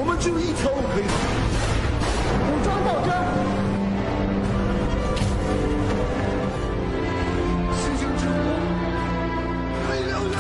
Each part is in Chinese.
们只有一条路可以走。 武装斗争。 西行之路为了人。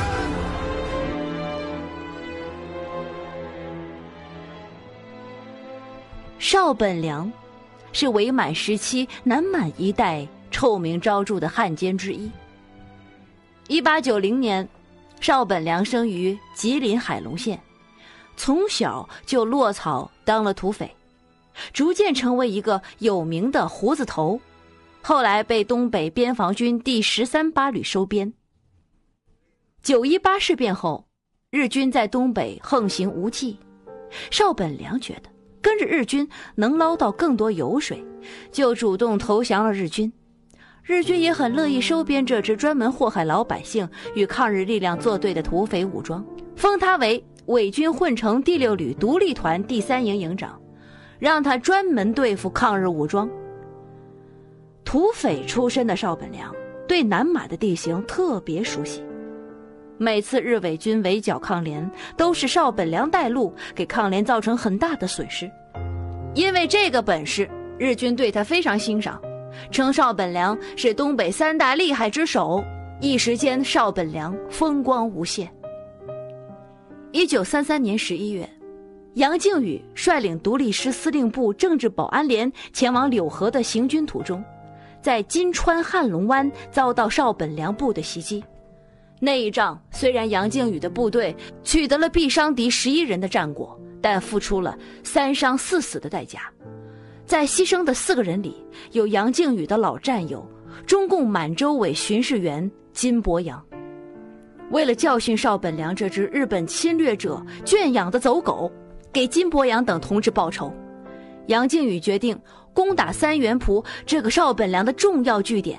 邵本良是伪满时期南满一带臭名昭著的汉奸之一。1890年，邵本良生于吉林海龙县，从小就落草当了土匪，逐渐成为一个有名的胡子头，后来被东北边防军第13八旅收编。918事变后，日军在东北横行无忌，邵本良觉得跟着日军能捞到更多油水，就主动投降了日军。日军也很乐意收编这支专门祸害老百姓与抗日力量作对的土匪武装，封他为伪军混成第6旅独立团第3营营长，让他专门对付抗日武装。土匪出身的邵本良对南满的地形特别熟悉，每次日伪军围剿抗联，都是邵本良带路，给抗联造成很大的损失。因为这个本事，日军对他非常欣赏，称邵本良是东北3大厉害之首。一时间，邵本良风光无限。1933年11月，杨靖宇率领独立师司令部政治保安连前往柳河的行军途中，在金川汉龙湾遭到邵本良部的袭击。那一仗虽然杨靖宇的部队取得了毙伤敌11人的战果，但付出了3伤4死的代价。在牺牲的4个人里，有杨靖宇的老战友中共满洲委巡视员金伯阳。为了教训邵本良这只日本侵略者圈养的走狗，给金伯阳等同志报仇，杨靖宇决定攻打三元浦这个邵本良的重要据点。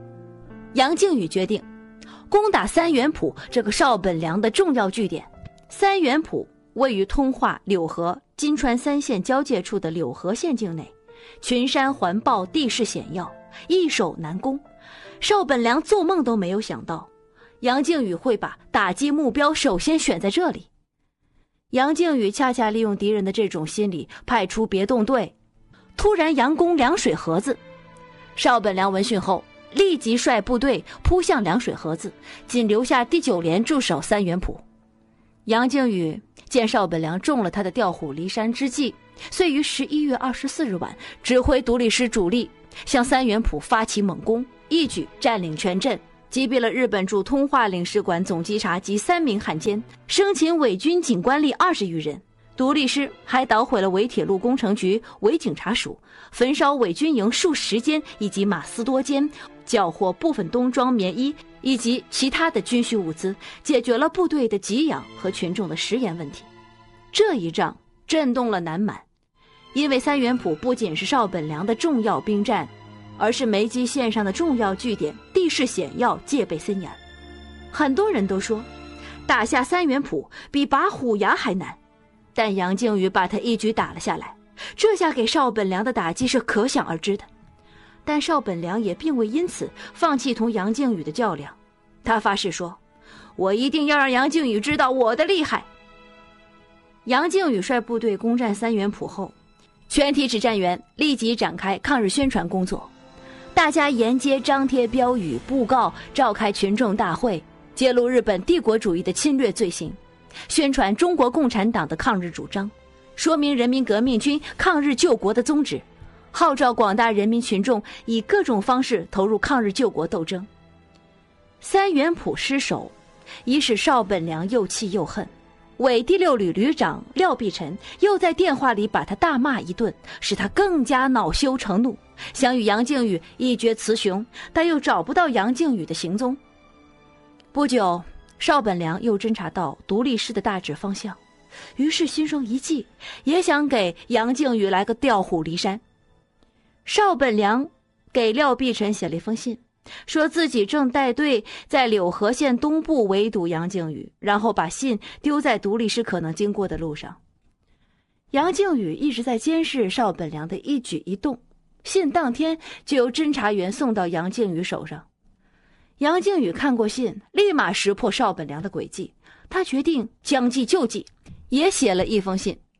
三元浦位于通化、柳河、金川3县交界处的柳河县境内，群山环抱，地势险要，易守难攻。邵本良做梦都没有想到，杨靖宇会把打击目标首先选在这里。杨靖宇恰恰利用敌人的这种心理，派出别动队，突然佯攻凉水河子。邵本良闻讯后，立即率部队扑向凉水河子，仅留下第9连驻守三元浦。杨靖宇见邵本良中了他的调虎离山之计，遂于11月24日晚指挥独立师主力向三元浦发起猛攻，一举占领全镇，击毙了日本驻通化领事馆总稽查及3名汉奸，生擒伪军警官吏20余人。独立师还捣毁了伪铁路工程局、伪警察署，焚烧伪军营数10间以及马斯多间，缴获部分冬装棉衣以及其他的军需物资，解决了部队的给养和群众的食盐问题。这一仗震动了南满，因为三元浦不仅是邵本良的重要兵站，而是梅基线上的重要据点，地势险要，戒备森严。很多人都说打下三元浦比拔虎牙还难，但杨靖宇把他一举打了下来，这下给邵本良的打击是可想而知的。但邵本良也并未因此放弃同杨靖宇的较量，他发誓说，我一定要让杨靖宇知道我的厉害。杨靖宇率部队攻占三元浦后，全体指战员立即展开抗日宣传工作，大家沿街张贴标语布告，召开群众大会，揭露日本帝国主义的侵略罪行，宣传中国共产党的抗日主张，说明人民革命军抗日救国的宗旨，号召广大人民群众以各种方式投入抗日救国斗争。三元浦失守，已使邵本良又气又恨，伪第6旅旅长廖必臣又在电话里把他大骂一顿，使他更加恼羞成怒，想与杨靖宇一决雌雄，但又找不到杨靖宇的行踪。不久，邵本良又侦察到独立师的大致方向，于是心生一计，也想给杨靖宇来个调虎离山。邵本良给廖必臣写了一封信，说自己正带队在柳河县东部围堵杨靖宇，然后把信丢在独立师可能经过的路上。杨靖宇一直在监视邵本良的一举一动，信当天就由侦查员送到杨靖宇手上。杨靖宇看过信，立马识破邵本良的诡计，他决定将计就计，也写了一封信，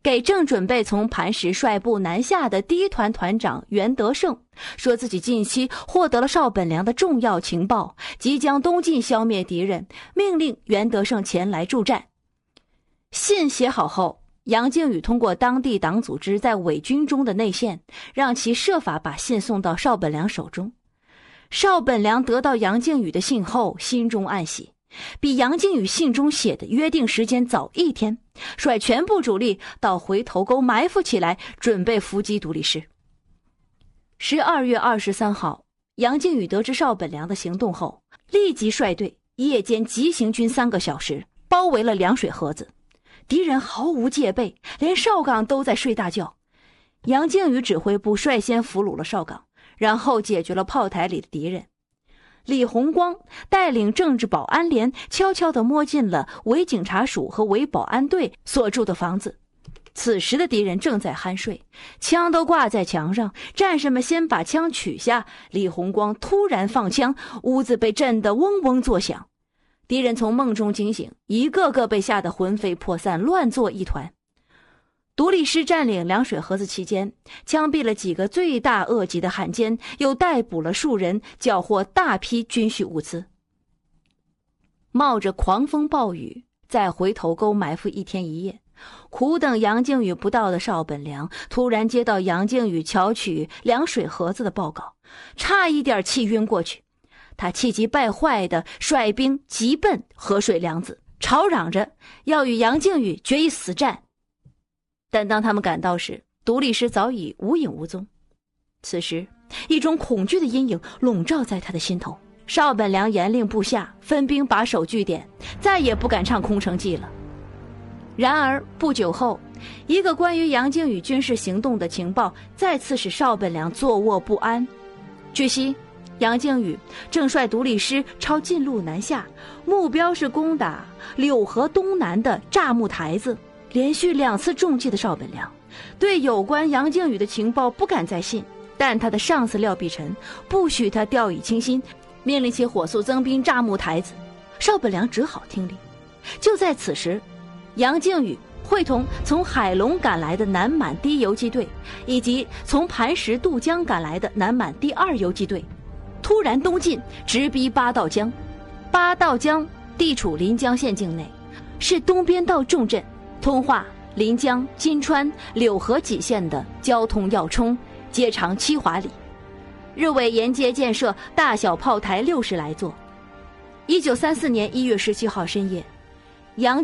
给正准备从磐石率部南下的第一团团长袁德胜说自己近期获得了邵本良的重要情报，即将东进消灭敌人，命令袁德胜前来助战。信写好后，杨靖宇通过当地党组织在伪军中的内线，让其设法把信送到邵本良手中。邵本良得到杨靖宇的信后，心中暗喜，比杨靖宇信中写的约定时间早1天，率全部主力到回头沟埋伏起来，准备伏击独立师。12月23号，杨靖宇得知邵本良的行动后，立即率队夜间急行军3个小时，包围了凉水河子。敌人毫无戒备，连邵岗都在睡大觉。杨靖宇指挥部率先俘虏了邵岗，然后解决了炮台里的敌人。李洪光带领政治保安连悄悄地摸进了伪警察署和伪保安队所住的房子。此时的敌人正在酣睡，枪都挂在墙上，战士们先把枪取下，李洪光突然放枪，屋子被震得嗡嗡作响。敌人从梦中惊醒，一个个被吓得魂飞魄散，乱作一团。独立师占领凉水河子期间，枪毙了几个罪大恶极的汉奸，又逮捕了数人，缴获大批军需物资。冒着狂风暴雨，在回头沟埋伏1天1夜，苦等杨靖宇不到的邵本良突然接到杨靖宇巧取凉水河子的报告，差一点气晕过去。他气急败坏地率兵急奔河水梁子，吵嚷着要与杨靖宇决一死战。但当他们赶到时，独立师早已无影无踪。此时，一种恐惧的阴影笼罩在他的心头。邵本良严令部下分兵把守据点，再也不敢唱空城计了。然而不久后，一个关于杨靖宇军事行动的情报再次使邵本良坐卧不安。据悉，杨靖宇正率独立师抄近路南下，目标是攻打柳河东南的炸木台子。连续2次中计的邵本良对有关杨靖宇的情报不敢再信，但他的上司廖必臣不许他掉以轻心，命令其火速增兵炸木台子。邵本良只好听令。就在此时，杨靖宇会同从海龙赶来的南满第1游击队以及从磐石渡江赶来的南满第2游击队突然东进，直逼八道江。八道江地处临江县境内，是东边道重镇，通化、临江、金川、柳河几县的交通要冲，街长7华里。日伪沿街建设大小炮台60来座。1934年1月17号深夜，杨